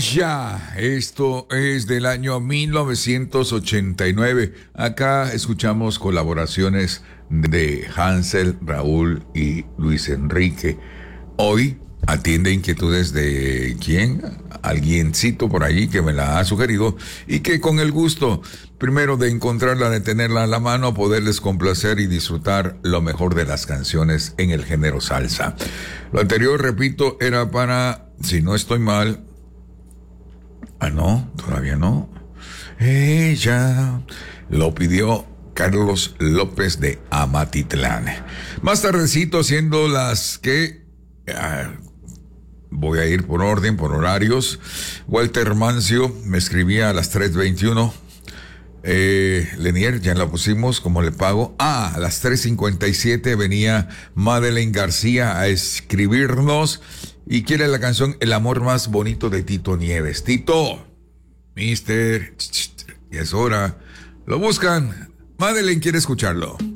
Ella, esto es del año 1989. Acá escuchamos colaboraciones de Hansel, Raúl y Luis Enrique. Hoy atiende inquietudes de ¿quién? Alguiencito por allí que me la ha sugerido y que con el gusto, primero de encontrarla, de tenerla a la mano, poderles complacer y disfrutar lo mejor de las canciones en el género salsa. Lo anterior, repito, era para, si no estoy mal, no, todavía no. Ella lo pidió Carlos López de Amatitlán. Más tardecito, siendo las que... voy a ir por orden, por horarios. Walter Mancio me escribía a las 3:21. Lenier, ya la pusimos, como le pago. A las 3:57 venía Madeleine García a escribirnos y quiere la canción El amor más bonito de Tito Nieves. Tito, mister, ya es hora. Lo buscan. Madeleine quiere escucharlo.